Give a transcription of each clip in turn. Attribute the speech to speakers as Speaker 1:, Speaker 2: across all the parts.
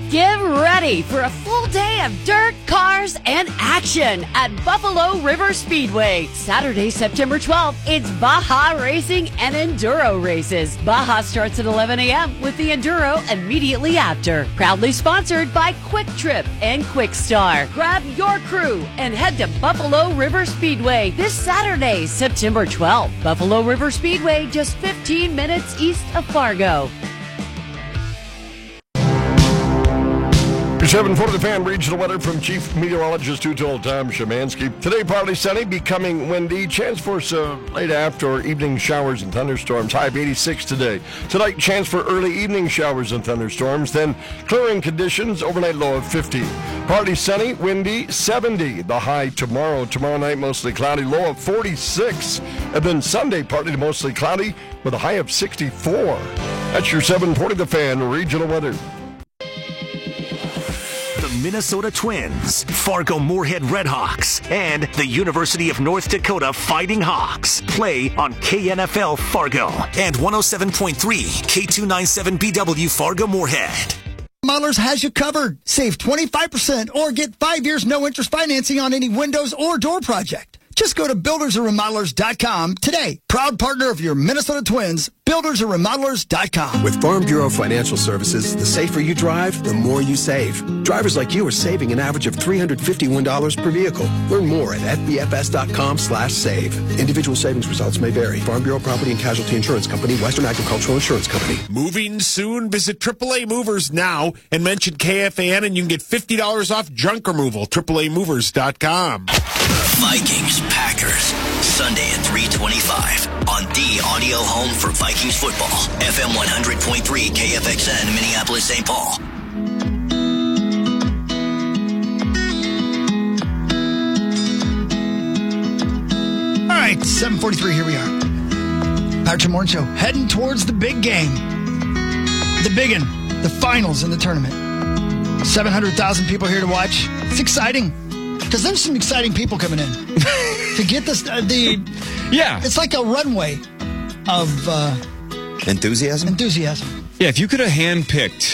Speaker 1: Get ready for a full day of dirt, cars, and action at Buffalo River Speedway. Saturday, September 12th, it's Baja Racing and Enduro races. Baja starts at 11 a.m. with the Enduro immediately after. Proudly sponsored by Quick Trip and Quick Star. Grab your crew and head to Buffalo River Speedway this Saturday, September 12th. Buffalo River Speedway, just 15 minutes east of Fargo.
Speaker 2: 740 The Fan regional weather from Chief Meteorologist Tom Szymanski. Today, partly sunny, becoming windy. Chance for some late after or evening showers and thunderstorms. High of 86 today. Tonight, chance for early evening showers and thunderstorms. Then clearing conditions, overnight low of 50. Partly sunny, windy, 70. The high tomorrow. Tomorrow night, mostly cloudy, low of 46. And then Sunday, partly to mostly cloudy with a high of 64. That's your 740 The Fan regional weather.
Speaker 3: Minnesota Twins, Fargo Moorhead Redhawks, and the University of North Dakota Fighting Hawks play on KNFL Fargo and 107.3 K297BW Fargo Moorhead.
Speaker 4: Remodelers has you covered. Save 25% or get 5 years no interest financing on any windows or door project. Just go to buildersandremodelers.com today. Proud partner of your Minnesota Twins, buildersandremodelers.com.
Speaker 5: With Farm Bureau Financial Services, the safer you drive, the more you save. Drivers like you are saving an average of $351 per vehicle. Learn more at fbfs.com/save. Individual savings results may vary. Farm Bureau Property and Casualty Insurance Company, Western Agricultural Insurance Company.
Speaker 6: Moving soon? Visit AAA Movers now and mention KFAN and you can get $50 off junk removal. AAAmovers.com.
Speaker 7: Vikings, Packers, Sunday at 3:25 on the audio home for Vikings football. FM 100.3 KFXN, Minneapolis, St. Paul.
Speaker 4: All right, 7:43, here we are. Patrick Morton Show, heading towards the big game. The big one, the finals in the tournament. 700,000 people here to watch. It's exciting. Because there's some exciting people coming in to get this. It's like a runway of
Speaker 8: enthusiasm.
Speaker 9: Yeah, if you could have handpicked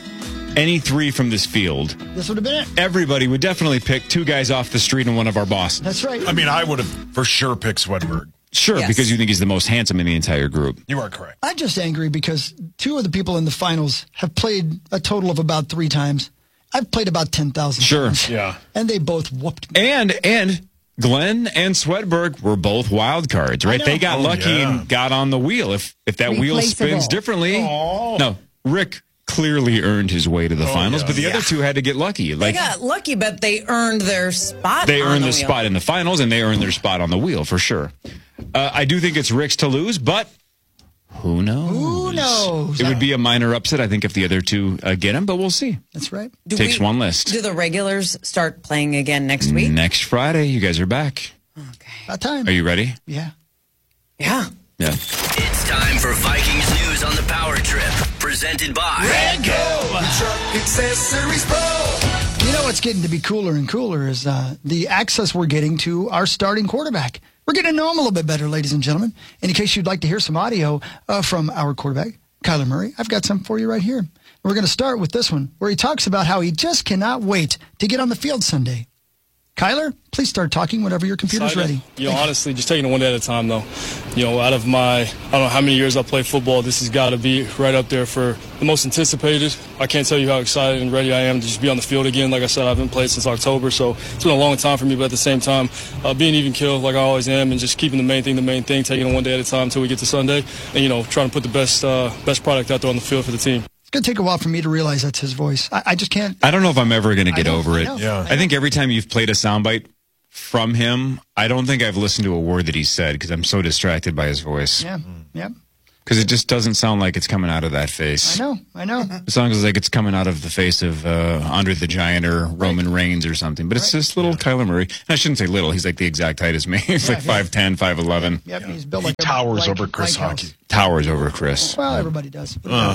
Speaker 9: any three from this field,
Speaker 4: this would have been it.
Speaker 9: Everybody would definitely pick two guys off the street and one of our bosses.
Speaker 4: That's right.
Speaker 6: I mean, I would have for sure picked Swedberg.
Speaker 9: Sure,
Speaker 4: Yes.
Speaker 9: because you think he's the most handsome in the entire group.
Speaker 6: You are correct.
Speaker 4: I'm just angry because two of the people in the finals have played a total of about 3 times. I've played about 10,000 times.
Speaker 6: Yeah.
Speaker 4: And they both whooped me.
Speaker 9: And Glenn and Swedberg were both wild cards, right? They got lucky and got on the wheel. If that wheel spins differently, no, Rick clearly earned his way to the finals, but the other two had to get lucky.
Speaker 10: They got lucky, but they earned their spot.
Speaker 9: They earned
Speaker 10: the
Speaker 9: the spot in the finals, and they earned their spot on the wheel for sure. I do think it's Rick's to lose, but who knows?
Speaker 4: Who knows?
Speaker 9: It would be a minor upset, I think, if the other two get him, but we'll see.
Speaker 4: That's right.
Speaker 9: Takes one list.
Speaker 10: Do the regulars start playing again next week?
Speaker 9: Next Friday, you guys are back.
Speaker 10: Okay.
Speaker 4: About time.
Speaker 9: Are you ready?
Speaker 4: Yeah.
Speaker 9: Yeah.
Speaker 7: It's time for Vikings news on the Power Trip, presented by
Speaker 4: Redco Truck Accessories Pro. You know what's getting to be cooler and cooler is the access we're getting to our starting quarterback. We're getting to know him a little bit better, ladies and gentlemen. And in case you'd like to hear some audio from our quarterback, Kyler Murray, I've got some for you right here. We're going to start with this one, where he talks about how he just cannot wait to get on the field Sunday. Kyler, please start talking whenever your computer's ready.
Speaker 11: Honestly, just taking it one day at a time, though. Out of my, I don't know how many years I played football, this has got to be right up there for the most anticipated. I can't tell you how excited and ready I am to just be on the field again. Like I said, I haven't played since October, so it's been a long time for me, but at the same time, being even killed like I always am and just keeping the main thing, taking it one day at a time until we get to Sunday, and, trying to put the best product out there on the field for the team.
Speaker 4: It's going to take a while for me to realize that's his voice. I just can't.
Speaker 9: I don't know if I'm ever going to get over it.
Speaker 4: Yeah.
Speaker 9: I think every time you've played a soundbite from him, I don't think I've listened to a word that he said because I'm so distracted by his voice.
Speaker 4: Yeah.
Speaker 9: Because it just doesn't sound like it's coming out of that face.
Speaker 4: I know.
Speaker 9: It sounds like it's coming out of the face of Andre the Giant or Roman Reigns or something. But it's just little Kyler Murray. And I shouldn't say little. He's like the exact height as me. He's like 5'10", 5'11".
Speaker 4: Yep, he's built
Speaker 6: He
Speaker 4: like
Speaker 6: towers over Chris Hockey.
Speaker 9: Towers over Chris.
Speaker 4: Well, everybody does.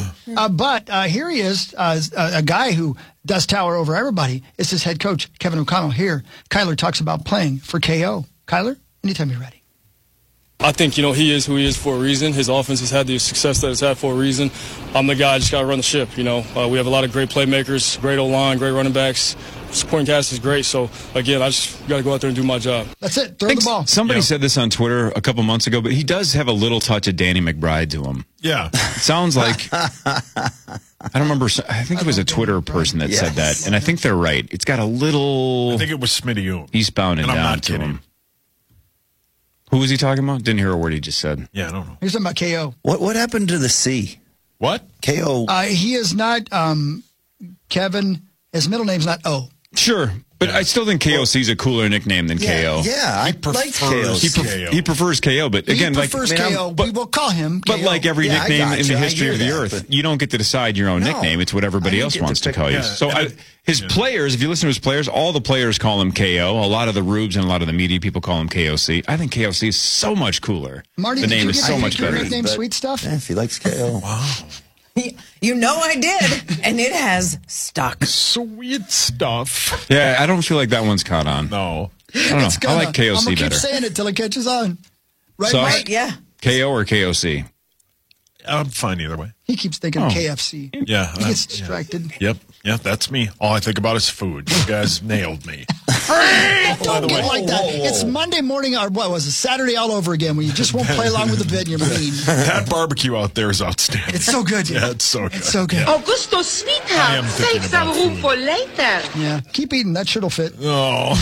Speaker 4: But here he is, a guy who does tower over everybody. It's his head coach, Kevin O'Connell. Here, Kyler talks about playing for KO. Kyler, anytime you're ready.
Speaker 11: I think, he is who he is for a reason. His offense has had the success that it's had for a reason. I'm the guy, just got to run the ship, We have a lot of great playmakers, great O-line, great running backs. Supporting cast is great. So, again, I just got to go out there and do my job.
Speaker 4: That's it. Throw the ball.
Speaker 9: Somebody said this on Twitter a couple months ago, but he does have a little touch of Danny McBride to him.
Speaker 6: Yeah.
Speaker 9: It sounds like, I don't remember, I think it was a Twitter person that said that, and I think they're right. It's got a little...
Speaker 6: I think it was Smitty.
Speaker 9: Eastbound and down to him. Who was he talking about? Didn't hear a word he just said.
Speaker 6: Yeah, I don't know.
Speaker 4: He's talking about KO.
Speaker 8: What happened to the C?
Speaker 6: What?
Speaker 8: KO.
Speaker 4: He is not Kevin. His middle name's not O.
Speaker 9: Sure, but I still think KOC is a cooler nickname than KO.
Speaker 8: Yeah, I like KO.
Speaker 9: He prefers KO, but again,
Speaker 4: he prefers KO. We will call him KO.
Speaker 9: But like every nickname in the history of the earth, you don't get to decide your own nickname. It's what everybody else wants to call you. So his players, if you listen to his players, all the players call him KO. A lot of the Rubes and a lot of the media people call him KOC. I think KOC is so much cooler.
Speaker 4: Marty,
Speaker 9: the name is so much better.
Speaker 4: Nickname Sweet Stuff?
Speaker 8: Yeah, if he likes KO. Wow.
Speaker 10: I did, and it has stuck.
Speaker 6: Sweet Stuff.
Speaker 9: Yeah, I don't feel like that one's caught on.
Speaker 6: No.
Speaker 9: I don't know. I like KOC
Speaker 4: I'm gonna
Speaker 9: better.
Speaker 4: keep saying it till it catches on. Right,
Speaker 9: so,
Speaker 4: Mike?
Speaker 10: Yeah.
Speaker 9: KO or KOC?
Speaker 6: I'm fine either way.
Speaker 4: He keeps thinking KFC.
Speaker 6: Yeah.
Speaker 4: He gets distracted.
Speaker 6: Yep. Yeah, that's me. All I think about is food. You guys nailed me.
Speaker 4: Don't get like that. It's Monday morning, or what was it, Saturday all over again, when you just won't play along with the bit and you're mean.
Speaker 6: That barbecue out there is outstanding.
Speaker 4: It's so good.
Speaker 6: Yeah, it's so good.
Speaker 4: It's so good.
Speaker 12: Augusto, sweetheart, save some room for later.
Speaker 4: Yeah, keep eating. That shit'll fit.
Speaker 6: Oh.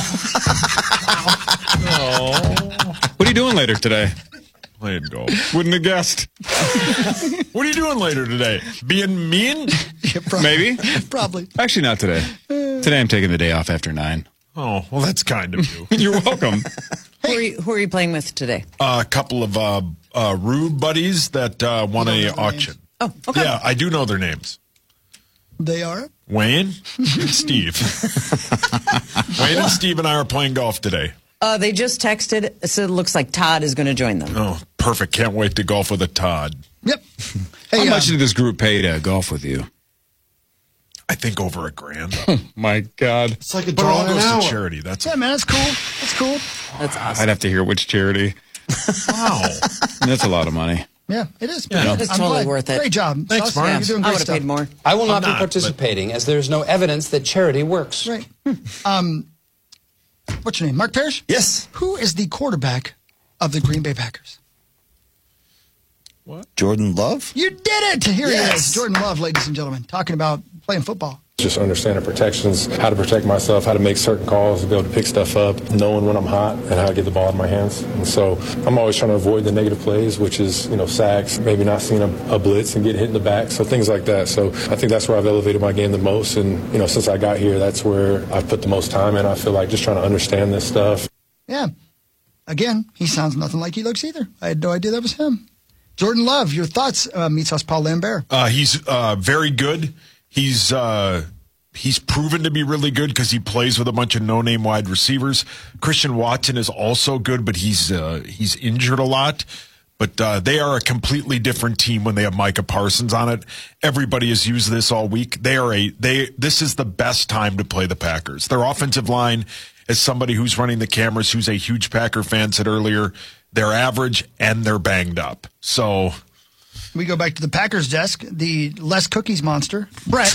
Speaker 9: What are you doing later today?
Speaker 6: Playing golf.
Speaker 9: Wouldn't have guessed.
Speaker 6: What are you doing later today? Being mean?
Speaker 4: Yeah,
Speaker 9: Maybe.
Speaker 4: Probably.
Speaker 9: Actually, not today. Today I'm taking the day off after 9.
Speaker 6: Oh, well, that's kind of you.
Speaker 9: You're welcome.
Speaker 10: Who are you playing with today?
Speaker 6: A couple of Rube buddies that won an auction.
Speaker 10: Oh, okay.
Speaker 6: Yeah, I do know their names.
Speaker 4: They are?
Speaker 6: Wayne and Steve. Wayne and Steve and I are playing golf today.
Speaker 10: They just texted, so it looks like Todd is going to join them.
Speaker 6: Oh, perfect. Can't wait to golf with a Todd.
Speaker 4: Yep.
Speaker 9: How much did this group pay to golf with you?
Speaker 6: I think over $1,000.
Speaker 9: Oh, my God.
Speaker 6: It's like $1 goes to charity. That's
Speaker 4: man, that's cool. That's cool.
Speaker 10: That's awesome.
Speaker 9: I'd have to hear which charity.
Speaker 6: Wow.
Speaker 9: That's a lot of money.
Speaker 4: Yeah, it is.
Speaker 10: Yeah, it's totally worth it.
Speaker 4: Great job.
Speaker 6: Thanks, Mark.
Speaker 4: You're doing
Speaker 10: I
Speaker 4: great
Speaker 10: would have
Speaker 4: stuff.
Speaker 10: paid more.
Speaker 13: I will not be participating as there's no evidence that charity works.
Speaker 4: Right. What's your name? Mark Parrish?
Speaker 8: Yes.
Speaker 4: Who is the quarterback of the Green Bay Packers?
Speaker 6: What?
Speaker 8: Jordan Love?
Speaker 4: You did it! Here he is. Jordan Love, ladies and gentlemen, talking about playing football.
Speaker 14: Just understanding protections, how to protect myself, how to make certain calls, to be able to pick stuff up, knowing when I'm hot and how to get the ball in my hands. And so I'm always trying to avoid the negative plays, which is, sacks, maybe not seeing a blitz and get hit in the back, so things like that. So I think that's where I've elevated my game the most. And, since I got here, that's where I've put the most time in. I feel like just trying to understand this stuff.
Speaker 4: Yeah. Again, he sounds nothing like he looks either. I had no idea that was him. Jordan Love, your thoughts, meets us, Paul Lambert.
Speaker 6: He's very good. He's proven to be really good because he plays with a bunch of no-name wide receivers. Christian Watson is also good, but he's injured a lot. But they are a completely different team when they have Micah Parsons on it. Everybody has used this all week. This is the best time to play the Packers. Their offensive line, as somebody who's running the cameras, who's a huge Packer fan, said earlier, they're average and they're banged up. So
Speaker 4: we go back to the Packers desk, the Les Cookies monster, Brett.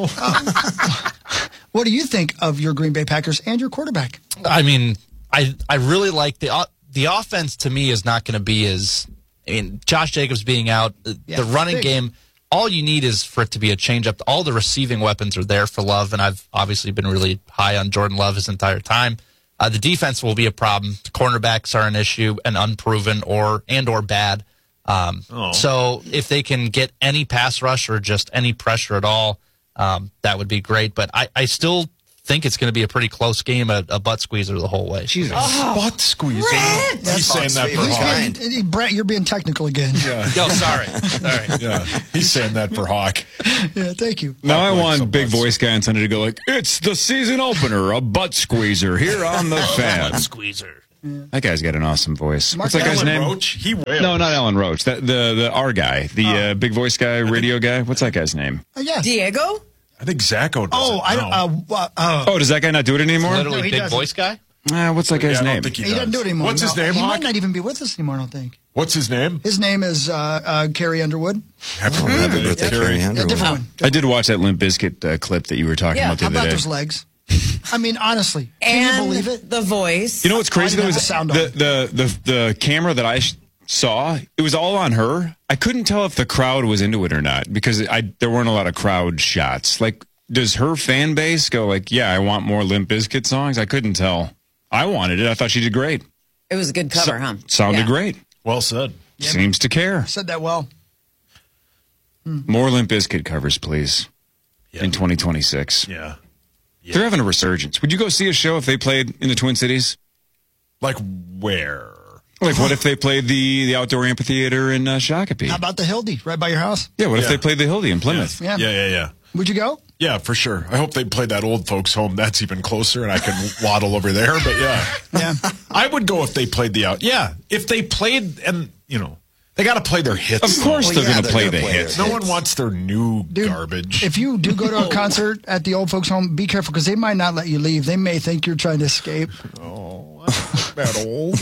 Speaker 4: What do you think of your Green Bay Packers and your quarterback?
Speaker 15: I mean, I really like the offense. To me, is not going to be Josh Jacobs being out, the running game. All you need is for it to be a change-up. All the receiving weapons are there for Love, and I've obviously been really high on Jordan Love his entire time. The defense will be a problem. The cornerbacks are an issue and unproven or bad. So if they can get any pass rush or just any pressure at all, that would be great. But I still think it's going to be a pretty close game, a butt squeezer the whole way.
Speaker 6: Jesus. Butt squeezer. He's saying that for Hawk.
Speaker 4: Brett, you're being technical again.
Speaker 6: Yeah.
Speaker 15: Oh, sorry.
Speaker 6: Yeah, he's saying that for Hawk.
Speaker 4: Yeah, thank you.
Speaker 9: Now I want big voice guy on Sunday to go like, it's the season opener, a butt squeezer here on the fan.
Speaker 15: Butt squeezer.
Speaker 9: Yeah. That guy's got an awesome voice. What's that guy's name?
Speaker 6: Roach?
Speaker 9: No, not Alan Roach. The R guy, the big voice guy, radio guy. What's that guy's name?
Speaker 4: Yeah,
Speaker 10: Diego.
Speaker 6: I think Zacho does it now.
Speaker 9: Does that guy not do it anymore?
Speaker 15: Literally big voice guy?
Speaker 9: What's that guy's name?
Speaker 4: He doesn't do it anymore.
Speaker 6: What's his name,
Speaker 4: He
Speaker 6: Hawk?
Speaker 4: might not even be with us anymore, I don't think.
Speaker 6: What's his name?
Speaker 4: His name is Carrie Underwood.
Speaker 8: Happy birthday, Carrie
Speaker 4: Yeah,
Speaker 8: Underwood.
Speaker 4: different one.
Speaker 9: I did watch that Limp Bizkit clip that you were talking about the
Speaker 4: How
Speaker 9: other
Speaker 4: about
Speaker 9: day.
Speaker 4: those legs? I mean, honestly, can
Speaker 10: And
Speaker 4: you believe it?
Speaker 10: the voice.
Speaker 9: You know what's crazy
Speaker 4: I
Speaker 9: though
Speaker 4: didn't
Speaker 9: is
Speaker 4: have the sound
Speaker 9: the camera that I saw, it was all on her. I couldn't tell if the crowd was into it or not because there weren't a lot of crowd shots. Like, does her fan base go like, yeah, I want more Limp Bizkit songs? I couldn't tell. I wanted it. I thought she did great.
Speaker 10: It was a good cover, huh?
Speaker 9: Sounded
Speaker 10: Yeah.
Speaker 9: great.
Speaker 6: Well said.
Speaker 9: Seems to care.
Speaker 4: Said that well.
Speaker 9: More Limp Bizkit covers, please, in 2026.
Speaker 6: Yeah.
Speaker 9: They're having a resurgence. Would you go see a show if they played in the Twin Cities?
Speaker 6: Like where?
Speaker 9: Like, what if they played the outdoor amphitheater in Shakopee?
Speaker 4: How about the Hildy right by your house?
Speaker 9: Yeah, what if they played the Hildy in Plymouth?
Speaker 6: Yeah.
Speaker 4: Would you go?
Speaker 6: Yeah, for sure. I hope they play that old folks home. That's even closer, and I can waddle over there. But yeah, I would go if they played the out. Yeah, if they played, and they got to play their hits.
Speaker 9: Of course, they're going to play the hits.
Speaker 6: No one wants their new garbage.
Speaker 4: If you do go to a concert at the old folks' home, be careful because they might not let you leave. They may think you're trying to escape.
Speaker 6: Oh, that old.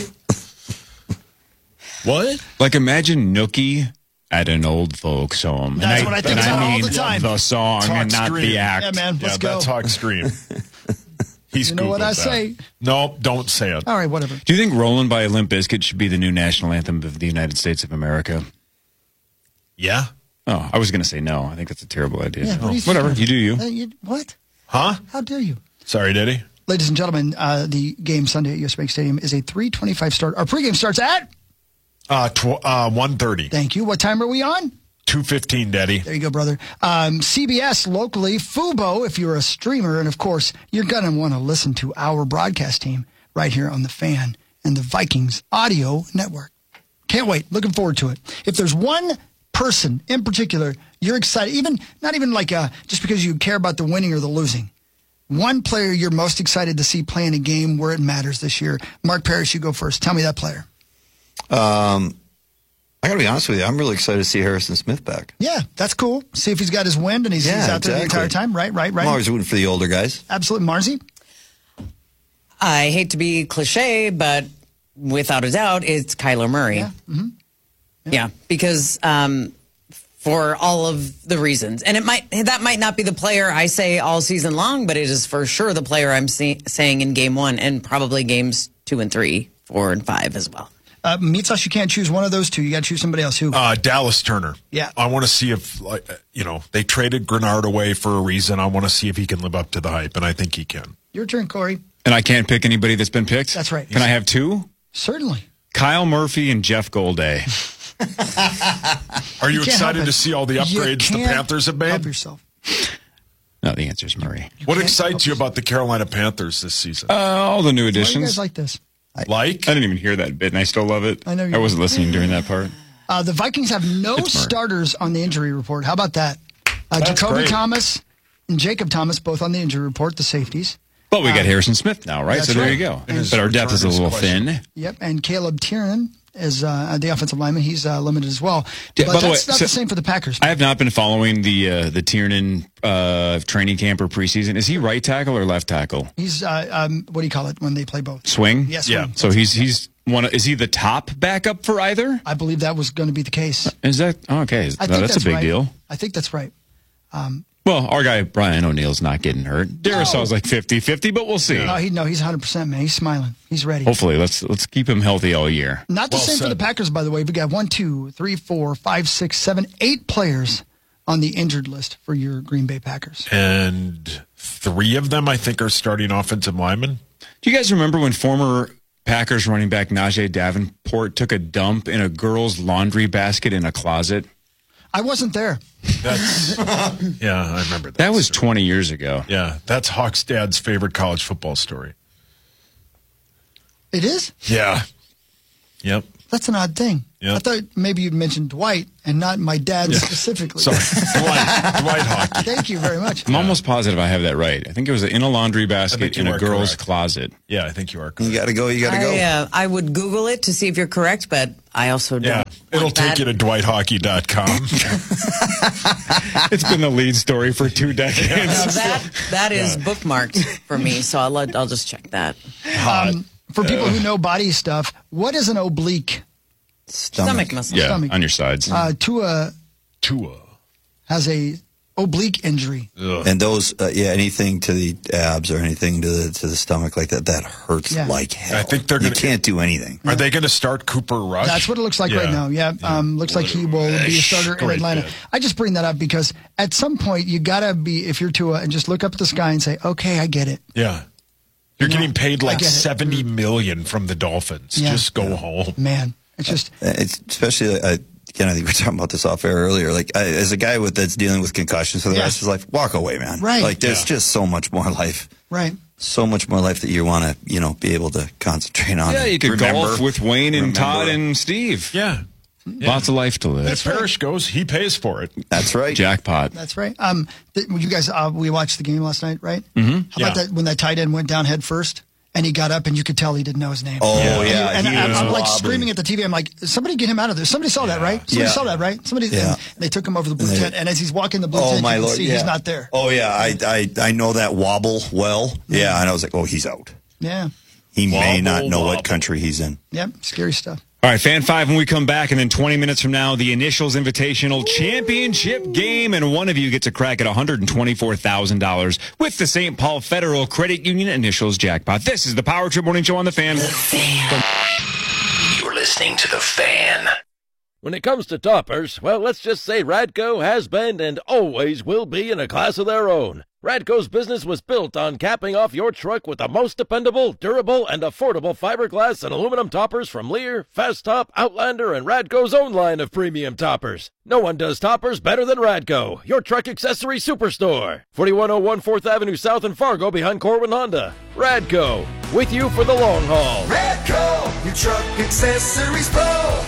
Speaker 6: What?
Speaker 9: Like, imagine Nookie at an old folks' home.
Speaker 4: That's what I think about all the time.
Speaker 9: The song
Speaker 6: Talk
Speaker 9: and not
Speaker 6: Scream.
Speaker 9: the act.
Speaker 4: Yeah, man, let's go.
Speaker 6: That's Hawk Scream. He's
Speaker 4: You know what
Speaker 6: Googled
Speaker 4: I
Speaker 6: that.
Speaker 4: say?
Speaker 6: No, don't say it.
Speaker 4: All right, whatever.
Speaker 9: Do you think Rollin' by Limp Bizkit should be the new national anthem of the United States of America?
Speaker 6: Yeah.
Speaker 9: Oh, I was going to say no. I think that's a terrible idea.
Speaker 4: Yeah, what do you
Speaker 9: Whatever.
Speaker 4: think?
Speaker 9: You do you.
Speaker 4: What?
Speaker 6: Huh?
Speaker 4: How dare you?
Speaker 6: Sorry, Daddy.
Speaker 4: Ladies and gentlemen, the game Sunday at US Bank Stadium is a 3:25 start. Our pregame starts at
Speaker 6: 1:30.
Speaker 4: Thank you. What time are we on?
Speaker 6: 2:15, Daddy.
Speaker 4: There you go, brother. CBS locally, Fubo, if you're a streamer. And, of course, you're going to want to listen to our broadcast team right here on The Fan and the Vikings Audio Network. Can't wait. Looking forward to it. If there's one person in particular you're excited, not even like just because you care about the winning or the losing, one player you're most excited to see playing a game where it matters this year. Mark Parrish, you go first. Tell me that player.
Speaker 8: I got to be honest with you. I'm really excited to see Harrison Smith back.
Speaker 4: Yeah, that's cool. See if he's got his wind and he's out there the entire time. Right.
Speaker 8: I'm always rooting for the older guys.
Speaker 4: Absolutely. Marzi?
Speaker 10: I hate to be cliche, but without a doubt, it's Kyler Murray.
Speaker 4: Yeah. Mm-hmm.
Speaker 10: Yeah, because for all of the reasons. And that might not be the player I say all season long, but it is for sure the player I'm saying in game 1 and probably games 2 and 3, 4 and 5 as well.
Speaker 4: Mitsas, you can't choose one of those two. You got to choose somebody else. Who?
Speaker 6: Dallas Turner.
Speaker 4: Yeah.
Speaker 6: I want to see if, they traded Grenard away for a reason. I want to see if he can live up to the hype, and I think he can.
Speaker 4: Your turn, Corey.
Speaker 9: And I can't pick anybody that's been picked?
Speaker 4: That's right.
Speaker 9: Can I have two?
Speaker 4: Certainly.
Speaker 9: Kyle Murphy and Jeff Golday.
Speaker 6: Are you
Speaker 4: can't
Speaker 6: excited
Speaker 4: help
Speaker 6: to
Speaker 4: it.
Speaker 6: see all the upgrades the Panthers have made?
Speaker 4: Help yourself.
Speaker 9: No, the answer is Murray.
Speaker 6: What excites you about the Carolina Panthers this season?
Speaker 9: All the new
Speaker 4: Why do you
Speaker 9: additions.
Speaker 4: guys like this?
Speaker 6: Like?
Speaker 9: I didn't even hear that bit, and I still love it.
Speaker 4: I know you
Speaker 9: I wasn't listening during that part.
Speaker 4: The Vikings have no
Speaker 9: It's Murray.
Speaker 4: starters on the injury report. How about that?
Speaker 6: That's
Speaker 4: Jacoby
Speaker 6: great.
Speaker 4: Thomas and Jacob Thomas both on the injury report, the safeties.
Speaker 9: But we got Harrison Smith now, right?
Speaker 4: that's
Speaker 9: So there
Speaker 4: right.
Speaker 9: you go.
Speaker 4: And
Speaker 9: But our depth is a little
Speaker 6: question.
Speaker 9: thin.
Speaker 4: Yep, and Caleb Tiernan is the offensive lineman. He's limited as well.
Speaker 9: Yeah,
Speaker 4: But
Speaker 9: by the way,
Speaker 4: that's not
Speaker 9: so-
Speaker 4: the same for the Packers.
Speaker 9: I have not been following the Tiernan training camp or preseason. Is he right tackle or left tackle?
Speaker 4: He's, what do you call it when they play both?
Speaker 9: Swing?
Speaker 4: Yes.
Speaker 6: Yeah.
Speaker 9: So he's one. Is he the top backup for either?
Speaker 4: I believe that was going to be the case.
Speaker 9: Is that okay?
Speaker 4: I
Speaker 9: No,
Speaker 4: think
Speaker 9: that's a big
Speaker 4: right.
Speaker 9: deal.
Speaker 4: I think that's right.
Speaker 9: Well, our guy Brian O'Neill's not getting hurt. Darisaul's like 50-50, but we'll see.
Speaker 4: No, he's 100%, man. He's smiling. He's ready.
Speaker 9: Hopefully, let's keep him healthy all year.
Speaker 4: Not the
Speaker 6: Well
Speaker 4: same for the
Speaker 6: said.
Speaker 4: Packers, by the way. We got 1, 2, 3, 4, 5, 6, 7, 8 players on the injured list for your Green Bay Packers.
Speaker 6: And 3 of them, I think, are starting offensive linemen.
Speaker 9: Do you guys remember when former Packers running back Najee Davenport took a dump in a girl's laundry basket in a closet?
Speaker 4: I wasn't there.
Speaker 6: That's yeah, I remember that.
Speaker 9: That was
Speaker 6: story.
Speaker 9: 20 years ago.
Speaker 6: Yeah, that's Hawk's dad's favorite college football story.
Speaker 4: It is?
Speaker 6: Yeah. Yep.
Speaker 4: That's an odd thing.
Speaker 6: Yep.
Speaker 4: I thought maybe you'd mentioned Dwight and not my dad specifically.
Speaker 6: Sorry, Dwight Hockey.
Speaker 4: Thank you very much.
Speaker 9: I'm almost positive I have that right. I think it was in a laundry basket in a girl's closet.
Speaker 6: Yeah, I think you are correct.
Speaker 8: You got to go. You got to go.
Speaker 10: I would Google it to see if you're correct, but I also don't.
Speaker 6: Yeah, it'll take you to dwighthockey.com.
Speaker 9: It's been the lead story for 2 decades.
Speaker 10: That is bookmarked for me, so I'll just check that.
Speaker 4: For people who know body stuff, what is an oblique?
Speaker 10: Stomach muscle.
Speaker 9: Yeah,
Speaker 4: Stomach.
Speaker 9: on your sides.
Speaker 4: Tua has a oblique injury.
Speaker 8: And those, anything to the abs or anything to the stomach like that hurts like hell.
Speaker 6: I think they're going to.
Speaker 8: You can't do anything.
Speaker 6: Are they going to start Cooper Rush?
Speaker 4: That's what it looks like right now. Yeah. Looks like he will be a starter in Atlanta.
Speaker 6: Bit.
Speaker 4: I just bring that up because at some point you got to be, if you're Tua, and just look up at the sky and say, okay, I get it.
Speaker 6: Yeah. You're getting paid like $70 million from the Dolphins.
Speaker 4: Yeah.
Speaker 6: Just go home.
Speaker 4: Man, it's just.
Speaker 8: It's especially, again, I think we were talking about this off air earlier. Like, as a guy that's dealing with concussions for the rest of his life, walk away, man.
Speaker 4: Right.
Speaker 8: Like, there's just so much more life.
Speaker 4: Right.
Speaker 8: So much more life that you want to, be able to concentrate on.
Speaker 9: Yeah, you could golf with Wayne and Todd and Steve.
Speaker 6: Yeah.
Speaker 9: Lots of life to live.
Speaker 6: If Parrish goes, he pays for it.
Speaker 8: That's right.
Speaker 9: Jackpot.
Speaker 4: That's right. You guys, we watched the game last night, right?
Speaker 9: Mm-hmm.
Speaker 4: How about that when that tight end went down head first? And he got up, and you could tell he didn't know his name.
Speaker 8: Oh, yeah.
Speaker 4: And I'm like
Speaker 8: wobbly.
Speaker 4: screaming at the TV. I'm like, somebody get him out of there. Somebody saw that, right? Somebody saw that, right? Somebody. And they took him over the blue tent. And as he's walking the blue tent, you can see he's not there.
Speaker 8: Oh, yeah. I know that wobble well. Yeah. And I was like, oh, he's out.
Speaker 4: Yeah.
Speaker 8: He may not know what country he's in.
Speaker 4: Yep. Scary stuff.
Speaker 9: All right, Fan 5 when we come back, and then 20 minutes from now, the Initials Invitational Championship game, and one of you gets a crack at $124,000 with the St. Paul Federal Credit Union Initials Jackpot. This is the Power Trip Morning Show on The Fan.
Speaker 7: You're listening to The Fan.
Speaker 16: When it comes to toppers, well, let's just say Radco has been and always will be in a class of their own. Radco's business was built on capping off your truck with the most dependable, durable, and affordable fiberglass and aluminum toppers from Lear, Fast Top, Outlander, and Radco's own line of premium toppers. No one does toppers better than Radco, your truck accessory superstore. 4101 4th Avenue South in Fargo behind Corwin Honda. Radco, with you for the long haul.
Speaker 17: Radco, your truck accessories pro.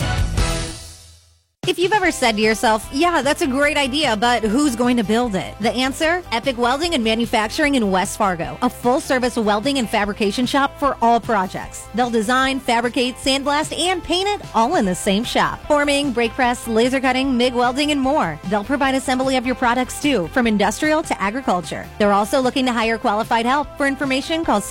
Speaker 18: If you've ever said to yourself, yeah, that's a great idea, but who's going to build it? The answer? Epic Welding and Manufacturing in West Fargo, a full-service welding and fabrication shop for all projects. They'll design, fabricate, sandblast, and paint it all in the same shop. Forming, brake press, laser cutting, MIG welding, and more. They'll provide assembly of your products too, from industrial to agriculture. They're also looking to hire qualified help. For information, call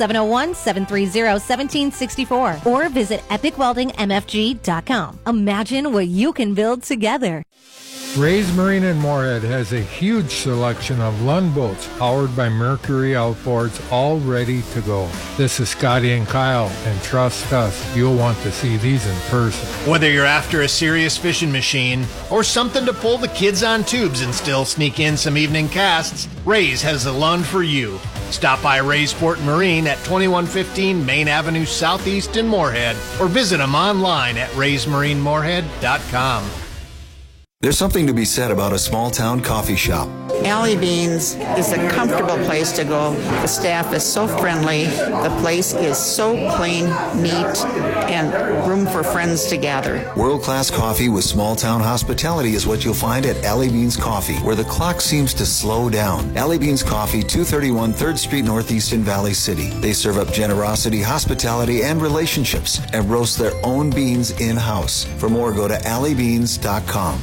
Speaker 18: 701-730-1764 or visit epicweldingmfg.com. Imagine what you can build together.
Speaker 19: Ray's Marine in Moorhead has a huge selection of Lund boats powered by Mercury outboards, all ready to go. This is Scotty and Kyle, and trust us, you'll want to see these in person.
Speaker 20: Whether you're after a serious fishing machine or something to pull the kids on tubes and still sneak in some evening casts, Ray's has the Lund for you. Stop by Ray's Sport and Marine at 2115 Main Avenue Southeast in Moorhead or visit them online at raysmarinemoorhead.com.
Speaker 21: There's something to be said about a small-town coffee shop.
Speaker 22: Alley Beans is a comfortable place to go. The staff is so friendly. The place is so clean, neat, and room for friends to gather.
Speaker 21: World-class coffee with small-town hospitality is what you'll find at Alley Beans Coffee, where the clock seems to slow down. Alley Beans Coffee, 231 3rd Street Northeast in Valley City. They serve up generosity, hospitality, and relationships, and roast their own beans in-house. For more, go to alleybeans.com.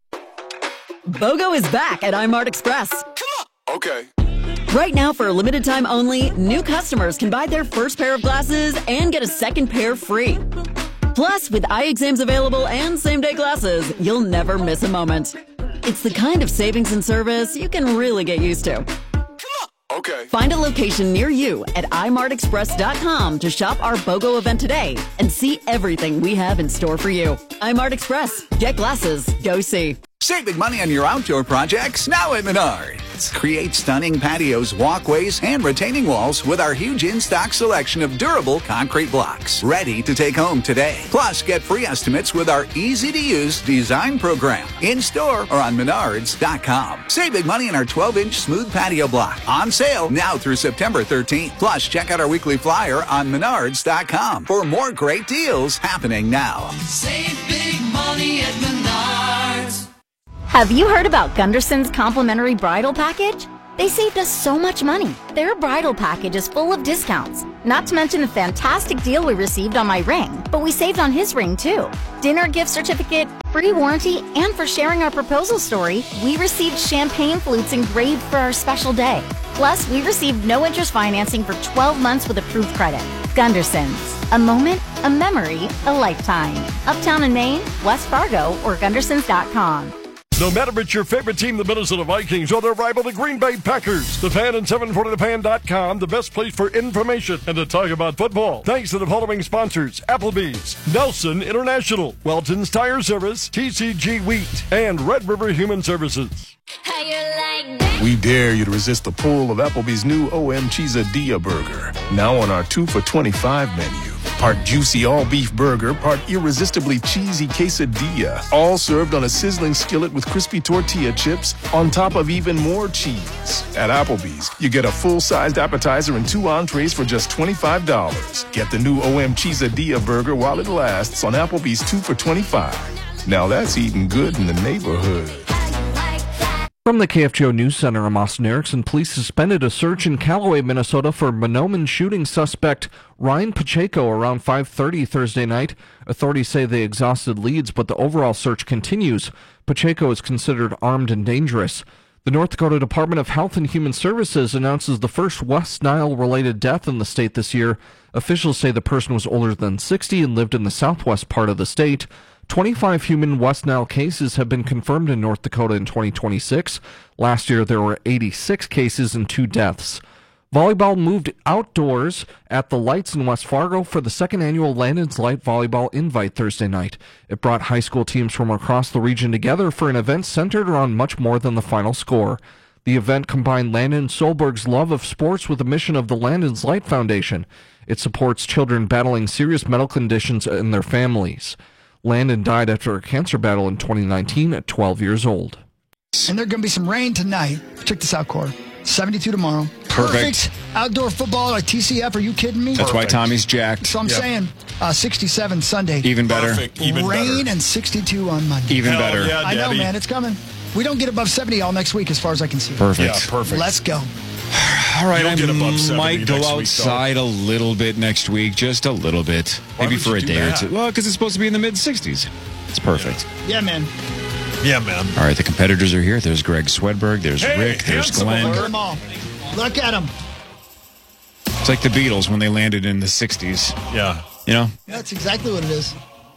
Speaker 23: BOGO is back at iMart Express.
Speaker 2: Okay.
Speaker 23: Right now, for a limited time only, new customers can buy their first pair of glasses and get a second pair free. Plus, with eye exams available and same-day glasses, you'll never miss a moment. It's the kind of savings and service you can really get used to.
Speaker 2: Okay.
Speaker 23: Find a location near you at imartexpress.com to shop our BOGO event today and see everything we have in store for you. iMart Express. Get glasses. Go see.
Speaker 1: Save big money on your outdoor projects now at Menards. Create stunning patios, walkways, and retaining walls with our huge in-stock selection of durable concrete blocks. Ready to take home today. Plus, get free estimates with our easy-to-use design program. In-store or on Menards.com. Save big money on our 12-inch smooth patio block. On sale now through September 13th. Plus, check out our weekly flyer on Menards.com for more great deals happening now.
Speaker 3: Save big money at Menards.
Speaker 5: Have you heard about Gunderson's complimentary bridal package? They saved us so much money. Their bridal package is full of discounts. Not to mention the fantastic deal we received on my ring, but we saved on his ring too. Dinner gift certificate, free warranty, and for sharing our proposal story, we received champagne flutes engraved for our special day. Plus, we received no interest financing for 12 months with approved credit. Gunderson's. A moment, a memory, a lifetime. Uptown in Maine, West Fargo, or Gundersons.com.
Speaker 2: No matter if it's your favorite team, the Minnesota Vikings, or their rival, the Green Bay Packers, The Fan and 740thefan.com, the best place for information and to talk about football. Thanks to the following sponsors: Applebee's, Nelson International, Welton's Tire Service, TCG Wheat, and Red River Human Services.
Speaker 24: We dare you to resist the pull of Applebee's new OM Cheesadilla burger, now on our 2 for $25 menu. Part juicy all-beef burger, part irresistibly cheesy quesadilla, all served on a sizzling skillet with crispy tortilla chips on top of even more cheese. At Applebee's, you get a full-sized appetizer and 2 entrees for just $25. Get the new OM Cheesadilla burger while it lasts on Applebee's 2 for $25. Now that's eating good in the neighborhood.
Speaker 25: From the KFGO News Center, I'm Austin Erickson. Police suspended a search in Callaway, Minnesota for Monoman shooting suspect Ryan Pacheco around 5:30 Thursday night. Authorities say they exhausted leads, but the overall search continues. Pacheco is considered armed and dangerous. The North Dakota Department of Health and Human Services announces the first West Nile-related death in the state this year. Officials say the person was older than 60 and lived in the southwest part of the state. 25 human West Nile cases have been confirmed in North Dakota in 2026. Last year, there were 86 cases and 2 deaths. Volleyball moved outdoors at the Lights in West Fargo for the second annual Landon's Light Volleyball Invite Thursday night. It brought high school teams from across the region together for an event centered around much more than the final score. The event combined Landon Solberg's love of sports with the mission of the Landon's Light Foundation. It supports children battling serious medical conditions and their families. Landon died after a cancer battle in 2019 at 12 years old.
Speaker 4: And there's going to be some rain tonight. Check this out, Cora. 72 tomorrow.
Speaker 9: Perfect.
Speaker 4: Outdoor football like TCF. Are you kidding me?
Speaker 9: That's why Tommy's jacked.
Speaker 4: So I'm saying 67 Sunday.
Speaker 9: Even better.
Speaker 4: Even rain better. And 62 on Monday.
Speaker 9: Even better.
Speaker 4: Yeah, I know, man. It's coming. We don't get above 70 all next week as far as I can see.
Speaker 9: Perfect.
Speaker 6: Yeah, perfect.
Speaker 4: Let's go.
Speaker 9: All right, I might go outside a little bit next week, just a little bit, maybe for a day or two. Well, because it's supposed to be in the mid-60s. It's perfect.
Speaker 4: Yeah, man.
Speaker 6: Yeah, man.
Speaker 9: All right, the competitors are here. There's Greg Swedberg. There's Rick. There's Glenn.
Speaker 4: Look at them all. Look at them.
Speaker 9: It's like the Beatles when they landed in the 60s.
Speaker 6: Yeah.
Speaker 9: You know?
Speaker 4: That's exactly what it is.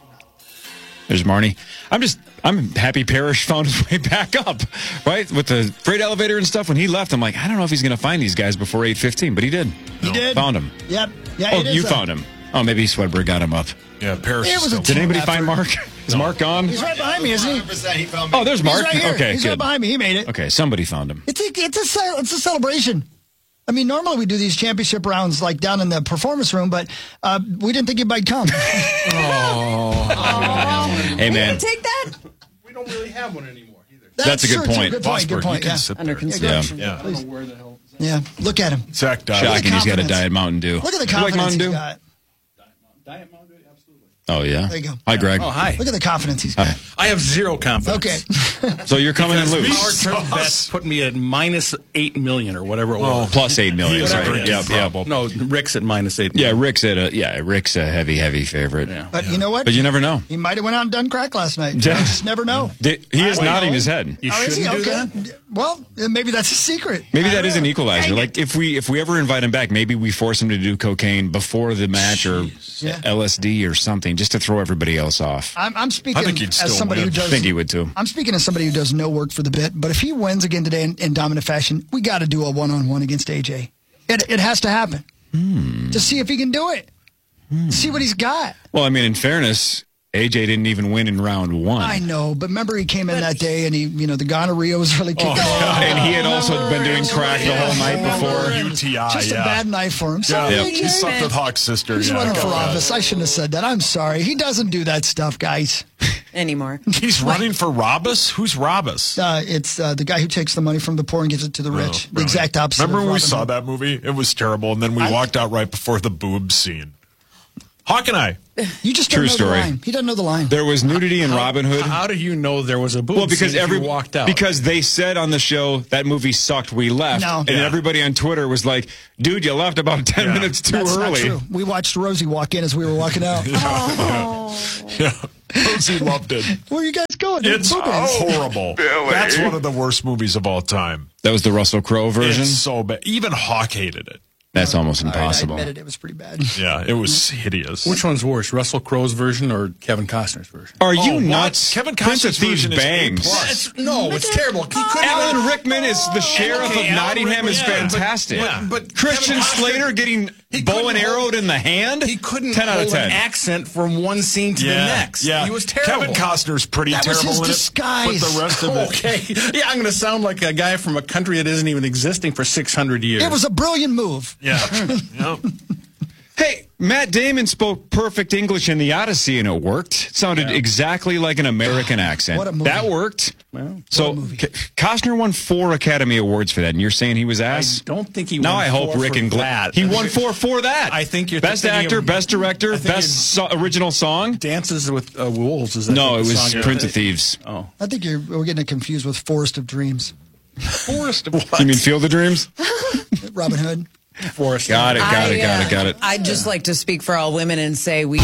Speaker 9: There's Marnie. I'm happy Parrish found his way back up, right? With the freight elevator and stuff. When he left, I'm like, I don't know if he's going to find these guys before 8:15, but he did.
Speaker 4: He did.
Speaker 9: Found him.
Speaker 4: Yep. Yeah,
Speaker 9: oh, you found him. Oh, maybe Swedberg got him up.
Speaker 6: Yeah, Parrish.
Speaker 9: Did anybody find Mark? Is Mark gone?
Speaker 4: He's right behind me, isn't he?
Speaker 6: 100% he found me.
Speaker 9: Oh, there's Mark.
Speaker 4: He's right here.
Speaker 9: Okay,
Speaker 4: he's
Speaker 9: good.
Speaker 4: right behind me. He made it.
Speaker 9: Okay, somebody found him.
Speaker 4: It's a celebration. I mean, normally we do these championship rounds like down in the performance room, but we didn't think anybody come.
Speaker 9: Hey, man.
Speaker 10: Take that.
Speaker 14: We don't really have one anymore either.
Speaker 9: That's a good point.
Speaker 4: Good point. Good point. Yeah.
Speaker 10: Under construction.
Speaker 6: Yeah.
Speaker 14: I don't know where the hell.
Speaker 4: Yeah. Look at him.
Speaker 6: Zach died.
Speaker 9: Shocking he's got a Diet Mountain Dew.
Speaker 4: Look at the
Speaker 9: You like
Speaker 4: confidence
Speaker 9: Mountain
Speaker 4: he's
Speaker 9: Dew?
Speaker 4: got.
Speaker 14: Diet Mountain Dew, absolutely.
Speaker 9: Oh, yeah?
Speaker 4: There you go.
Speaker 9: Hi, Greg.
Speaker 14: Oh, hi.
Speaker 4: Look at the confidence he's got.
Speaker 9: Hi.
Speaker 14: I have zero confidence.
Speaker 4: Okay.
Speaker 9: So you're coming in loose.
Speaker 14: Our turn bet put me at minus 8 million or whatever it was.
Speaker 9: Plus 8 million. Right. Yep.
Speaker 14: No, Rick's at minus 8 million.
Speaker 9: Yeah, Rick's a heavy favorite.
Speaker 14: Yeah.
Speaker 4: But you know what?
Speaker 9: But you never know.
Speaker 4: He might have went out and done crack last night.
Speaker 9: Yeah.
Speaker 4: You just never know.
Speaker 9: He is nodding his head.
Speaker 14: You
Speaker 4: Oh, is he?
Speaker 14: shouldn't do
Speaker 4: Okay.
Speaker 14: that?
Speaker 4: Well, maybe that's a secret.
Speaker 9: Maybe that is an equalizer. Like if we ever invite him back, maybe we force him to do cocaine before the match or LSD or something, just to throw everybody else off.
Speaker 4: I'm speaking
Speaker 6: I think he'd
Speaker 4: as
Speaker 6: still
Speaker 4: somebody
Speaker 6: win.
Speaker 4: who does.
Speaker 9: I think he would too.
Speaker 4: I'm speaking as somebody who does no work for the bit. But if he wins again today in dominant fashion, we got to do a one-on-one against AJ. It has to happen. To see if he can do it. See what he's got.
Speaker 9: Well, I mean, in fairness, AJ didn't even win in round 1.
Speaker 4: I know, but remember he came in that day and the gonorrhea was really kicking in.
Speaker 9: And he had also been doing crack the whole night before.
Speaker 6: UTI,
Speaker 4: Just a bad night for him.
Speaker 6: Yeah, he slept with Hawk's sister.
Speaker 4: He's running for office. I shouldn't have said that. I'm sorry. He doesn't do that stuff, guys.
Speaker 10: Anymore.
Speaker 6: He's running for Robus? Who's Robus?
Speaker 4: It's the guy who takes the money from the poor and gives it to the rich. The exact opposite.
Speaker 6: Remember
Speaker 4: of
Speaker 6: when we
Speaker 4: Robin
Speaker 6: saw
Speaker 4: Hood.
Speaker 6: that movie? It was terrible, and then we walked out right before the boob scene. Hawk and I.
Speaker 4: You just
Speaker 9: True
Speaker 4: don't know
Speaker 9: story.
Speaker 4: the line. He doesn't know the line.
Speaker 9: There was nudity in Robin Hood.
Speaker 8: How do you know there was a boob
Speaker 9: because
Speaker 8: scene if you walked out?
Speaker 9: Because they said on the show that movie sucked, we left.
Speaker 4: No.
Speaker 9: And
Speaker 4: Yeah.
Speaker 9: everybody on Twitter was like, dude, you left about 10 minutes too
Speaker 4: That's
Speaker 9: early.
Speaker 4: not true. We watched Rosie walk in as we were walking out.
Speaker 6: Yeah. Rosie loved it.
Speaker 4: Where are you guys going?
Speaker 6: It's
Speaker 4: Boobies.
Speaker 6: horrible. That's one of the worst movies of all time.
Speaker 9: That was the Russell Crowe version?
Speaker 6: It's so bad. Even Hawk hated it.
Speaker 9: That's almost impossible.
Speaker 4: I admitted it was pretty bad.
Speaker 6: Yeah, it was hideous.
Speaker 8: Which one's worse, Russell Crowe's version or Kevin Costner's version?
Speaker 9: Are you nuts?
Speaker 6: Kevin
Speaker 9: Prince of
Speaker 6: Costner's
Speaker 9: Thieves
Speaker 6: version is
Speaker 9: bangs.
Speaker 8: It's terrible. He couldn't
Speaker 9: Alan Rickman is the sheriff
Speaker 8: Okay,
Speaker 9: of
Speaker 8: Alan
Speaker 9: Nottingham
Speaker 8: Rickman,
Speaker 9: is
Speaker 8: yeah.
Speaker 9: fantastic.
Speaker 8: But
Speaker 9: Christian
Speaker 8: Kevin Costner-
Speaker 9: Slater getting bow and arrowed in the hand?
Speaker 8: He couldn't
Speaker 9: 10 out of
Speaker 8: hold
Speaker 9: 10.
Speaker 8: an accent from one scene to the next.
Speaker 6: Yeah.
Speaker 8: He was terrible.
Speaker 6: Kevin Costner's pretty
Speaker 4: That was
Speaker 6: terrible
Speaker 4: his
Speaker 6: in
Speaker 4: disguise.
Speaker 6: it. But the rest of it.
Speaker 8: Okay. Yeah, I'm going to sound like a guy from a country that isn't even existing for 600 years.
Speaker 4: It was a brilliant move.
Speaker 6: Yeah. Yep.
Speaker 9: Hey, Matt Damon spoke perfect English in The Odyssey, and it worked. It sounded exactly like an American accent.
Speaker 4: What a movie.
Speaker 9: That worked.
Speaker 8: Well,
Speaker 9: So Costner won 4 Academy Awards for that, and you're saying he was ass?
Speaker 8: I don't think he
Speaker 9: Now
Speaker 8: won
Speaker 9: I hope
Speaker 8: 4
Speaker 9: Rick
Speaker 8: for
Speaker 9: and
Speaker 8: that.
Speaker 9: He won 4 for that.
Speaker 8: I think you're
Speaker 9: best
Speaker 8: thinking
Speaker 9: actor,
Speaker 8: of-
Speaker 9: best director,
Speaker 8: I think
Speaker 9: best original song.
Speaker 8: Dances with Wolves. Is
Speaker 9: No,
Speaker 8: I
Speaker 9: it
Speaker 8: think, the
Speaker 9: was
Speaker 8: song
Speaker 9: Prince of Thieves.
Speaker 8: Oh.
Speaker 4: I think we're getting it confused with Forest of Dreams.
Speaker 8: Forest of what?
Speaker 9: You mean Field of Dreams?
Speaker 4: Robin Hood.
Speaker 8: Forest.
Speaker 9: Got it.
Speaker 10: I'd just like to speak for all women and say we.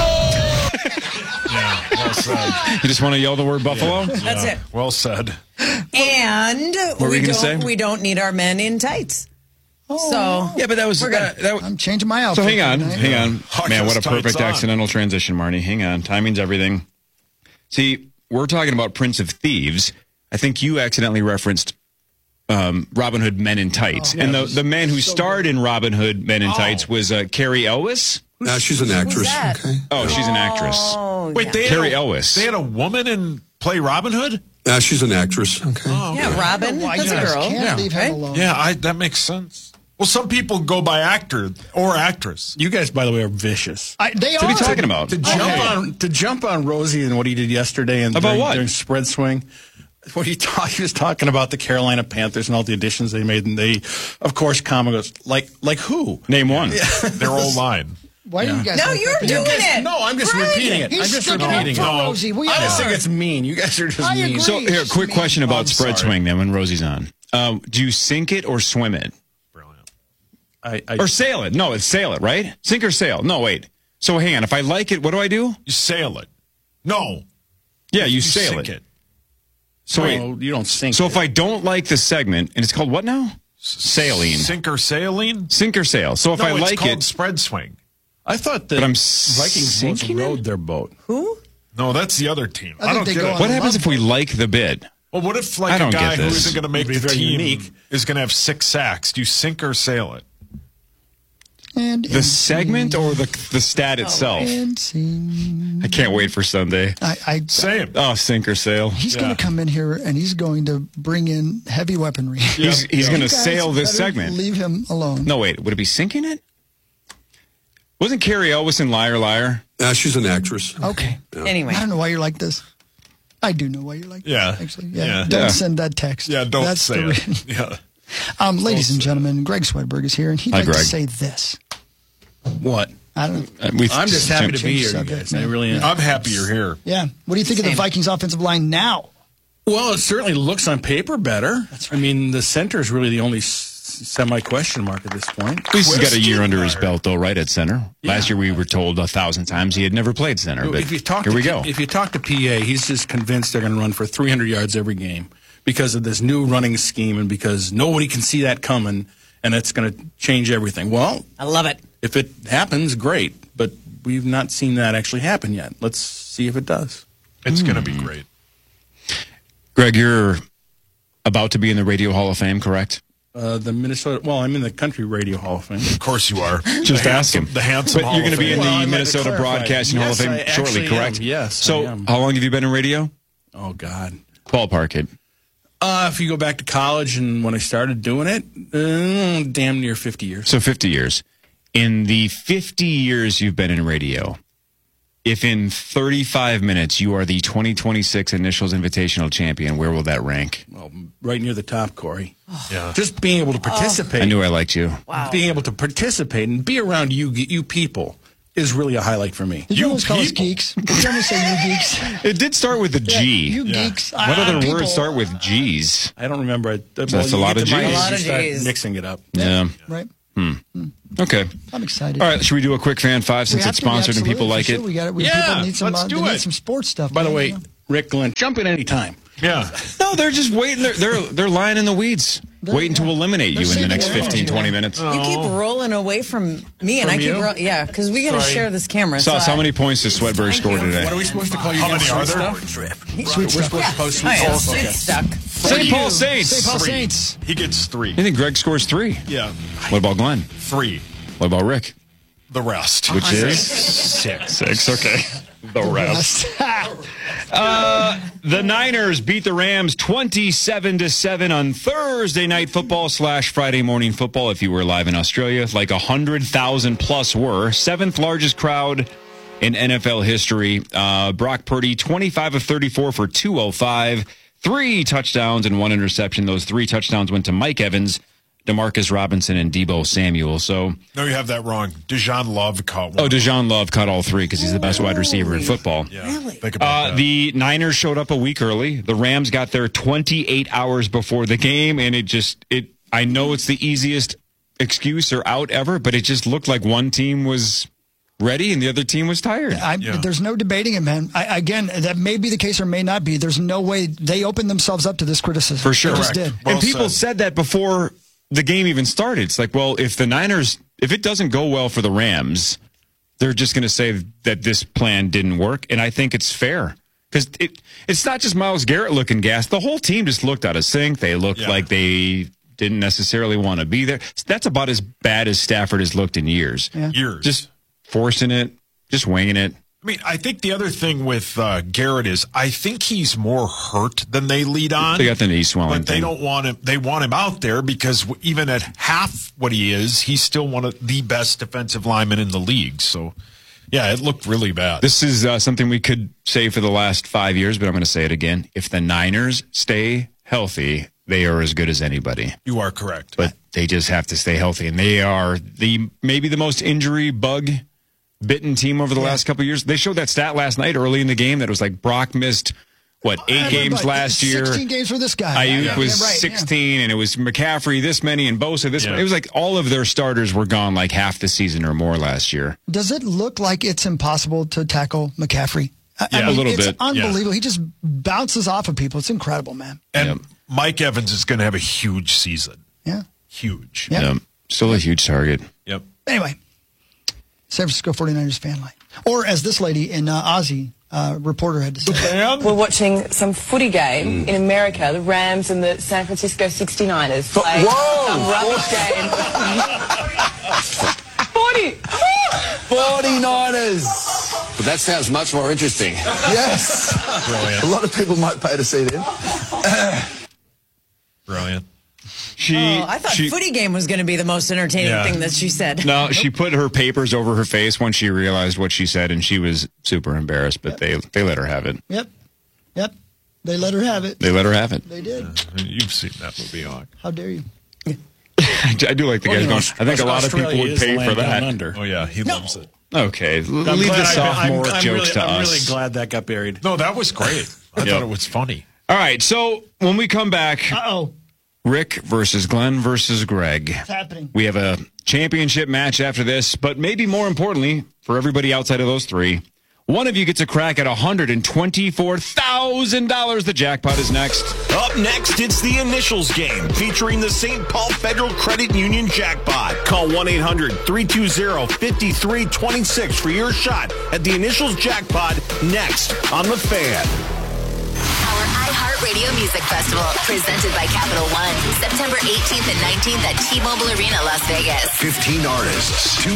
Speaker 6: Yeah, well said.
Speaker 9: You just want to yell the word buffalo?
Speaker 10: That's it.
Speaker 6: Well said.
Speaker 10: And
Speaker 9: were you gonna say?
Speaker 10: we don't need our men in tights. So
Speaker 9: Yeah, but that was...
Speaker 10: We're good.
Speaker 4: I'm changing my outfit.
Speaker 9: So hang on.
Speaker 6: Hawk
Speaker 9: Man,
Speaker 6: has
Speaker 9: what a perfect
Speaker 6: tights on.
Speaker 9: accidental transition, Marnie. Hang on. Timing's everything. See, we're talking about Prince of Thieves. I think you accidentally referenced Robin Hood Men in Tights. And the man who starred in Robin Hood Men in Tights was Carrie Elwes.
Speaker 11: She's an actress.
Speaker 10: that?
Speaker 11: Okay.
Speaker 9: Oh, she's an actress.
Speaker 10: Oh,
Speaker 6: Wait,
Speaker 10: yeah.
Speaker 9: Carrie Elwes.
Speaker 6: They had a woman in play Robin Hood?
Speaker 11: She's an actress. Okay.
Speaker 10: Yeah, Robin.
Speaker 4: Why
Speaker 10: That's
Speaker 4: you
Speaker 10: a
Speaker 4: guys
Speaker 10: girl.
Speaker 4: can't leave him
Speaker 10: Right?
Speaker 4: alone.
Speaker 6: Yeah, that makes sense. Well, some people go by actor or actress.
Speaker 8: You guys, by the way, are vicious.
Speaker 4: They
Speaker 9: What are you
Speaker 4: are.
Speaker 9: talking about?
Speaker 8: To jump on Rosie and what he did yesterday and
Speaker 9: About what?
Speaker 8: during spread swing. What he was talking about the Carolina Panthers and all the additions they made, and they, of course, Kama goes like who?
Speaker 9: Name one.
Speaker 6: Their old line.
Speaker 4: Why do you guys?
Speaker 10: No,
Speaker 4: like
Speaker 10: you're
Speaker 4: that?
Speaker 10: doing it.
Speaker 8: No, I'm just
Speaker 10: Right.
Speaker 8: repeating it.
Speaker 4: He's
Speaker 8: I'm just
Speaker 4: sticking up
Speaker 8: repeating
Speaker 4: for
Speaker 8: it.
Speaker 4: Rosie. We
Speaker 8: I just
Speaker 4: are.
Speaker 8: think it's mean. You guys are just
Speaker 4: I
Speaker 8: mean.
Speaker 4: agree.
Speaker 9: So here, quick question about
Speaker 6: I'm
Speaker 9: spread
Speaker 6: sorry.
Speaker 9: swing then when Rosie's on. Do you sink it or swim it?
Speaker 6: Brilliant.
Speaker 9: Or sail it? No, it's sail it, right? Sink or sail? No, wait. So hang on. If I like it, what do I do?
Speaker 6: You sail it. No.
Speaker 9: Yeah, you sail
Speaker 6: sink
Speaker 9: it. So
Speaker 8: No,
Speaker 9: wait.
Speaker 8: you don't sink.
Speaker 9: So
Speaker 8: it.
Speaker 9: if I don't like the segment, and it's called what now? Sailing.
Speaker 6: Sink or sailing?
Speaker 9: Sink or sail. So if
Speaker 6: No,
Speaker 9: I
Speaker 6: it's
Speaker 9: like
Speaker 6: called
Speaker 9: it,
Speaker 6: spread swing.
Speaker 8: I thought the
Speaker 9: But I'm
Speaker 8: Vikings boats
Speaker 9: sinking it?
Speaker 8: rode their boat.
Speaker 10: Who?
Speaker 6: No, that's the other team.
Speaker 4: I
Speaker 6: I,
Speaker 4: think
Speaker 6: don't
Speaker 4: they
Speaker 6: get
Speaker 4: go
Speaker 6: it.
Speaker 4: on
Speaker 9: what happens if we like the bid?
Speaker 6: Well, what if
Speaker 9: I
Speaker 6: like a
Speaker 9: don't
Speaker 6: guy
Speaker 9: get
Speaker 6: who
Speaker 9: this.
Speaker 6: isn't going to make
Speaker 8: It'd be
Speaker 6: the
Speaker 8: very
Speaker 6: team
Speaker 8: unique.
Speaker 6: is going to have 6 sacks? Do you sink or sail it?
Speaker 4: And
Speaker 9: The segment or the stat itself?
Speaker 4: scene.
Speaker 9: I can't wait for Sunday.
Speaker 6: Same.
Speaker 9: Oh, sink or sail.
Speaker 4: He's going to come in here and he's going to bring in heavy weaponry.
Speaker 9: He's going to
Speaker 4: You guys
Speaker 9: sail this
Speaker 4: better
Speaker 9: segment.
Speaker 4: Leave him alone.
Speaker 9: No, wait. Would it be sinking it? Wasn't Carrie Elwes in Liar Liar?
Speaker 11: She's an actress.
Speaker 4: Okay.
Speaker 10: Anyway.
Speaker 4: I don't know why you're like this. I do know why you're like
Speaker 6: Yeah.
Speaker 4: this, actually.
Speaker 6: Yeah.
Speaker 4: Don't
Speaker 6: Yeah.
Speaker 4: send that text.
Speaker 6: Yeah, don't
Speaker 4: That's
Speaker 6: say
Speaker 4: the
Speaker 6: it.
Speaker 4: reason.
Speaker 6: Yeah.
Speaker 4: Ladies and gentlemen, Greg Swedberg is here, and he'd
Speaker 9: Hi,
Speaker 4: like to
Speaker 9: Greg.
Speaker 4: say this.
Speaker 8: What?
Speaker 4: I don't.
Speaker 8: I'm just happy to be
Speaker 4: Change
Speaker 8: here, you
Speaker 4: subject,
Speaker 8: guys. I
Speaker 4: man.
Speaker 8: really am.
Speaker 6: I'm happy you're here.
Speaker 4: Yeah. What do you think of the Vikings offensive line now?
Speaker 8: Well, it certainly looks on paper better. That's right. I mean, the center is really the only semi-question mark at this point.
Speaker 9: At least he's got a year under his belt, though, right at center. Last year we were told 1,000 times he had never played center. But
Speaker 8: If you talk
Speaker 9: here
Speaker 8: to,
Speaker 9: we go.
Speaker 8: If you talk to PA, he's just convinced they're going to run for 300 yards every game because of this new running scheme and because nobody can see that coming, and it's going to change everything. Well,
Speaker 10: I love it.
Speaker 8: If it happens, great, but we've not seen that actually happen yet. Let's see if it does.
Speaker 6: It's going to be great.
Speaker 9: Greg, you're about to be in the Radio Hall of Fame, correct?
Speaker 8: The Minnesota. Well, I'm in the Country Radio Hall of Fame.
Speaker 6: Of course you are.
Speaker 9: Just ask him.
Speaker 6: The handsome.
Speaker 9: But you're going to be in the Minnesota Broadcasting Hall of Fame
Speaker 8: I
Speaker 9: shortly,
Speaker 8: actually
Speaker 9: correct?
Speaker 8: am. Yes.
Speaker 9: So,
Speaker 8: I am.
Speaker 9: how long have you been in radio?
Speaker 8: Oh God.
Speaker 9: Ballpark it.
Speaker 8: If you go back to college and when I started doing it, damn near 50 years.
Speaker 9: So 50 years. In the 50 years you've been in radio, if in 35 minutes you are the 2026 Initials Invitational Champion, where will that rank?
Speaker 8: Well, right near the top, Corey.
Speaker 6: Yeah.
Speaker 8: Just being able to participate.
Speaker 9: I knew I liked you.
Speaker 10: Wow.
Speaker 8: Being able to participate and be around you people is really a highlight for me.
Speaker 4: Did you almost call us geeks? Did you almost say you geeks?
Speaker 9: It did start with a G.
Speaker 4: You geeks.
Speaker 9: What other
Speaker 4: people.
Speaker 9: words start with G's?
Speaker 8: I don't remember.
Speaker 9: That's a lot of G's.
Speaker 10: A lot of
Speaker 8: Start
Speaker 10: G's.
Speaker 8: mixing it up.
Speaker 9: Yeah.
Speaker 4: Right.
Speaker 9: Okay.
Speaker 4: I'm excited.
Speaker 9: All right. Should we do a quick fan five since
Speaker 4: We
Speaker 9: it's
Speaker 4: have to,
Speaker 9: sponsored and people
Speaker 4: absolutely,
Speaker 9: like
Speaker 4: for
Speaker 9: it?
Speaker 4: sure. We people need some,
Speaker 6: let's do
Speaker 4: they need
Speaker 6: it.
Speaker 4: some sports stuff.
Speaker 8: By the
Speaker 4: man,
Speaker 8: way,
Speaker 4: you know?
Speaker 8: Rick Glenn, jump in any time.
Speaker 6: Yeah.
Speaker 9: No, they're just waiting. They're lying in the weeds, waiting to eliminate you in the next 15, 20 minutes.
Speaker 10: You keep rolling away from me, and I keep rolling. Yeah, because we got to share this camera.
Speaker 9: Sauce, how many points does Swedberg score today?
Speaker 8: What are we supposed to call you?
Speaker 6: How many are there?
Speaker 8: We're supposed to post sweet
Speaker 10: Yeah,
Speaker 8: stuff.
Speaker 10: sweet
Speaker 8: Okay.
Speaker 10: stuck.
Speaker 9: St. Paul Saints.
Speaker 4: St. Paul
Speaker 6: 3.
Speaker 4: Saints.
Speaker 6: He gets 3.
Speaker 9: You think Greg scores 3?
Speaker 6: Yeah.
Speaker 9: What about Glenn?
Speaker 6: 3.
Speaker 9: What about Rick?
Speaker 6: The rest.
Speaker 9: Which is
Speaker 6: 6.
Speaker 9: 6. Okay. The rest. The Niners beat the Rams 27-7 on Thursday night football / Friday morning football. If you were live in Australia, like 100,000 plus were. 7th largest crowd in NFL history. Brock Purdy, 25 of 34 for 205, 3 touchdowns and 1 interception. Those 3 touchdowns went to Mike Evans, DeMarcus Robinson, and Deebo Samuel. So,
Speaker 6: No, you have that wrong. Dejan Love caught 1.
Speaker 9: oh, Dejan Love caught all 3 because he's the best wide receiver in football.
Speaker 6: Yeah. Really? Think about that.
Speaker 9: The Niners showed up a week early. The Rams got there 28 hours before the game, and I know it's the easiest excuse or out ever, but it just looked like one team was ready and the other team was tired.
Speaker 4: There's no debating it, man. Again, that may be the case or may not be. There's no way they opened themselves up to this criticism.
Speaker 9: For sure.
Speaker 4: They just did.
Speaker 9: And people said that before the game even started. It's like, well, if it doesn't go well for the Rams, they're just going to say that this plan didn't work. And I think it's fair because it's not just Myles Garrett looking gassed. The whole team just looked out of sync. They looked like they didn't necessarily want to be there. That's about as bad as Stafford has looked in years.
Speaker 4: Yeah.
Speaker 6: Years.
Speaker 9: Just forcing it, just winging it.
Speaker 6: I mean, I think the other thing with Garrett is I think he's more hurt than they lead on.
Speaker 9: They got the knee swelling
Speaker 6: But they
Speaker 9: thing.
Speaker 6: don't want him. They want him out there because even at half what he is, he's still one of the best defensive linemen in the league. So, yeah, it looked really bad.
Speaker 9: This is something we could say for the last 5 years, but I'm going to say it again. If the Niners stay healthy, they are as good as anybody.
Speaker 6: You are correct.
Speaker 9: But they just have to stay healthy, and they are maybe the most injury bug-bitten team over the last couple of years. They showed that stat last night early in the game that it was like Brock missed, 8 games last year.
Speaker 4: 16 games for this guy.
Speaker 9: Ayuk was 16, and it was McCaffrey this many, and Bosa this many. It was like all of their starters were gone like half the season or more last year.
Speaker 4: Does it look like it's impossible to tackle McCaffrey?
Speaker 9: A little bit.
Speaker 4: It's unbelievable. He just bounces off of people. It's incredible, man.
Speaker 6: And Mike Evans is going to have a huge season.
Speaker 4: Yeah.
Speaker 6: Huge.
Speaker 4: Yeah.
Speaker 9: Still a huge target.
Speaker 6: Yep.
Speaker 4: Anyway, San Francisco 49ers fan line. Or as this lady in Aussie reporter had to say.
Speaker 7: We're watching some footy game in America, the Rams and the San Francisco 69ers play some rubbish game.
Speaker 12: 49ers! But that sounds much more interesting.
Speaker 13: Yes.
Speaker 6: Brilliant.
Speaker 13: A lot of people might pay to see them.
Speaker 6: Brilliant.
Speaker 10: I thought footy game was going to be the most entertaining thing that she said.
Speaker 9: No, she put her papers over her face when she realized what she said, and she was super embarrassed, but they let her have it.
Speaker 4: Yep. They let her have it.
Speaker 9: They let her have it.
Speaker 4: They did.
Speaker 6: You've seen that movie, Hawk.
Speaker 4: How dare you?
Speaker 9: I do like the guys going, I think a lot of people would pay for that.
Speaker 6: Oh, yeah, he loves it.
Speaker 9: Okay, leave the sophomore jokes to us.
Speaker 8: I'm really glad that got buried.
Speaker 6: No, that was great. I thought it was funny.
Speaker 9: All right, so when we come back,
Speaker 4: Uh-oh.
Speaker 9: Rick versus Glenn versus Greg.
Speaker 4: What's happening?
Speaker 9: We have a championship match after this, but maybe more importantly, for everybody outside of those three, one of you gets a crack at $124,000. The jackpot is next.
Speaker 15: Up next, it's the Initials game featuring the St. Paul Federal Credit Union jackpot. Call 1-800-320-5326 for your shot at the Initials jackpot next on The Fan.
Speaker 16: Our iHeart iHeartRadio Music Festival, presented by Capital One. September 18th and 19th at T-Mobile Arena, Las Vegas.
Speaker 17: 15 artists, 2